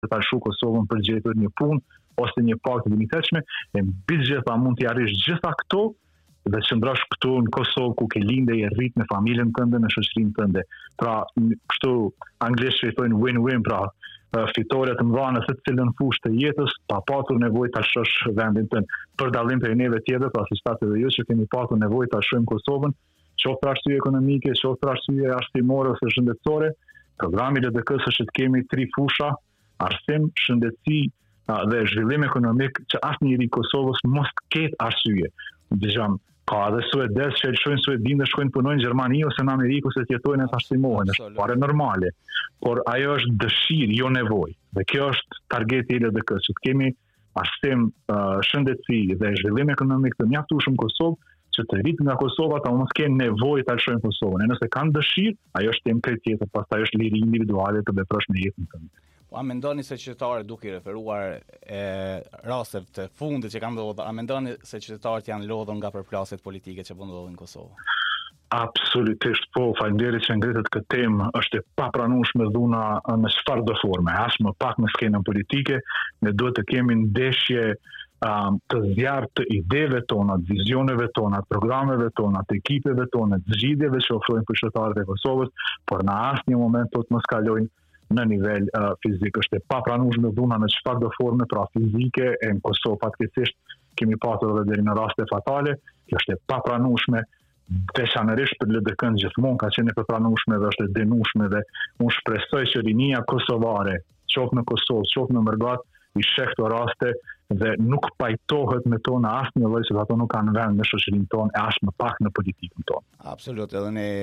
ta lëshu Kosovën për gjetur një punë ose një pagë të limitshme, e mbi gjitha mund të arrish gjitha këto dhe qëndrosh këtu në Kosovë ku ke linde e rrit me familjen tënde, me shoqërinë tënde. Pra, kështu anglisht i thonë win-win, pra fitore të mëdha në se cilën fushë të jetës, pa patur nevojë ta shosh vendin tënd. Për dallim prej neve tjetër, pra si shtatë edhe ju që kemi patur nevojë ta shohim Kosovën, qoftë për arsye ekonomike, qoftë për arsye arsimore ose shëndetësore, programi LDK-s është të kemi 3 fusha: arsim, shëndetësi dhe zhvillim ekonomik, që asnjëri i Kosovës mos ketë arsye. Dëgjojmë, ka edhe suedez që shkojnë suedinë dhe shkojnë punojnë në Gjermani ose në Amerikë ose të jetojnë e tashtimohen, është fare normale. Por ajo është dëshirë, jo nevojë. Dhe kjo është targeti i LDK-s, që të kemi arsim, shëndetësi dhe zhvillim ekonomik të mjaftueshëm në Kosovë, që të rritë nga Kosova ta mos kenë nevojë ta lëshojnë Kosovën. E nëse kanë dëshirë, ajo është temë krejt tjetër, pastaj është liri individuale të veprosh në jetën tënde. A mendoni se qytetarët, duke i referuar rastet të fundit që kanë ndodhur, a mendoni se qytetarët janë lodhur nga përplasjet politike që po ndodhin në Kosovë? Absolutisht po, faleminderit që ngritet këtë temë, është e papranueshme dhuna në çfarë do forme, as më pak në skenën politike, ne duhet të kemi ndeshje të zjarrt të ideve tona, të vizioneve tona, të programeve tona, të ekipeve tona, të zgjidhjeve që ofrojnë për qytetarët e Kosovës, por në asnjë moment të mos kalojnë në nivel fizik. Është e papranueshme dhuna në çfarë do forme, pra fizike, e në Kosovë fatkeqësisht kemi pasur edhe deri në raste fatale. Kjo është e papranueshme, veçanërisht për LDK-n gjithmonë ka qenë e papranueshme dhe është e dënueshme, dhe unë shpresoj që rinia kosovare, qoftë në Kosovë, qoftë në Mërgat, i sheh këto raste dhe nuk pajtohet me to në asnjë lloj, se ato nuk kanë vend në shoqërinë tonë e as më pak në politikën tonë. Absolut, edhe ne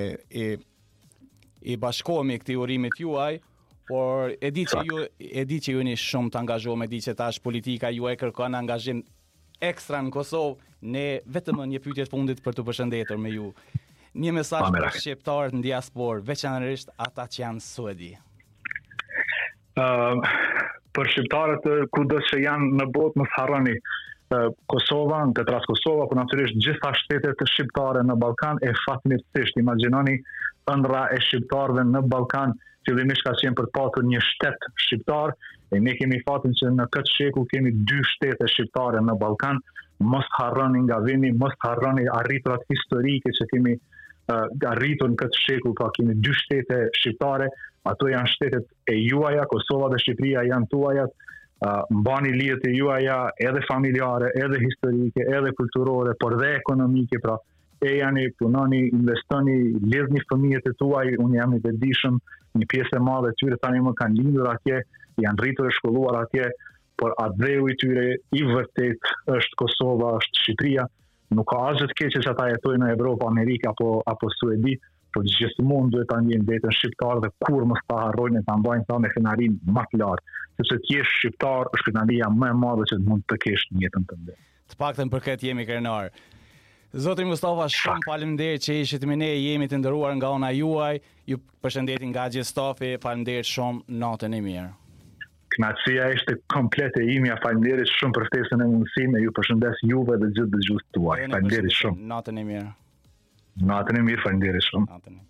i bashkohemi këtij urimit juaj. Por e di që ju jeni shumë të angazhuar, e di që tash politika juaj kërkon angazhim ekstra në Kosovë. Ne vetëm një pyetje të fundit për të përshëndetur me ju. Një mesazh për shqiptarët në diasporë, veçanërisht ata që janë suedi. Për shqiptarët kudo që janë në botë, mos harroni Kosova, në këtë rast Kosova, por natyrisht gjitha shtetet shqiptare në Ballkan, e fatmirësisht imagjinoni ëndra e shqiptarëve në Ballkan, fillimisht ka qenë për patur një shtet shqiptar, e ne kemi fatin që në këtë shekull kemi 2 shtete shqiptare në Ballkan. Mos harroni nga vini, mos harroni arriturat historike që kemi arritur në këtë shekull, pra kemi 2 shtete shqiptare, ato janë shtetet e juaja, Kosova dhe Shqipëria janë tuajat, mbani lidhjet e juaja edhe familjare, edhe historike, edhe kulturore, por dhe ekonomike, pra ejani, punoni, investoni, lidhni fëmijët e tuaj, unë jam i vetëdijshëm, një pjesë e madhe e tyre tani më kanë lindur atje, janë rritur e shkolluar atje, por adheu i tyre i vërtet është Kosova, është Shqipëria. Nuk ka asgjë të keqe që ata jetojnë në Evropë, Amerikë apo Suedi, por gjithmonë duhet ta ndjejnë vetën shqiptar dhe kur mos ta harrojnë ta mbajnë ta me krenarinë më të lartë, sepse të jesh shqiptar është krenaria më e madhe që mund të kesh në jetën tënde. Të paktën për këtë jemi krenar. Zotri Mustafa, shumë faleminderit që ishit me ne, jemi të nderuar nga ona juaj, ju përshëndetin nga gjithë stafi, faleminderit shumë, natën e mirë. Kënaqësia ishte komplete imja, faleminderit shumë për ftesën e mundësime, ju përshëndes juve dhe gjithë dëgjuesit tuaj. Faleminderit shumë. Natën e mirë. Natën e mirë, faleminderit shumë. Natën e mirë.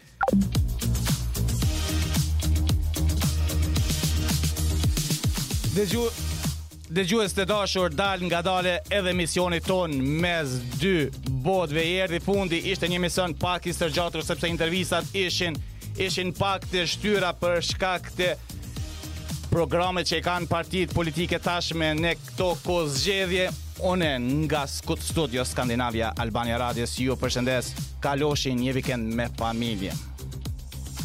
Dëgjues të dashur, dal nga dale edhe misioni ton mes 2 botëve. Erdhi fundi, ishte një mision pak i stërgjatur sepse intervistat ishin pak të shtyra për shkak të programet që kanë partitë politike tashme në këto kohë zgjedhje. Unë nga Studio Skandinavia Albania Radios ju përshëndes. Kaloshin një vikend me familje.